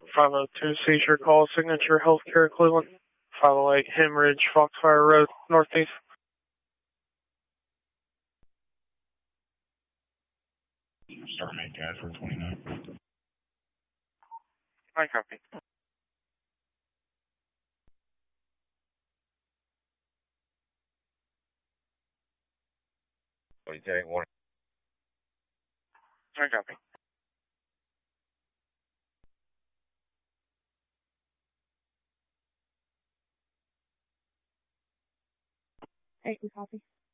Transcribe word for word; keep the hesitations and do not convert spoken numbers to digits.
five oh two seizure call, Signature Healthcare Cleveland. five oh eight Hemridge, Foxfire Road, Northeast. Start make guide for twenty-nine. I copy. What you saying? One. I copy. Hey, we copy.